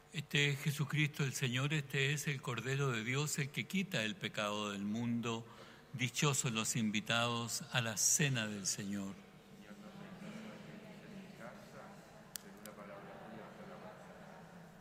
Este es Jesucristo el Señor, este es el Cordero de Dios, el que quita el pecado del mundo. Dichosos los invitados a la cena del Señor.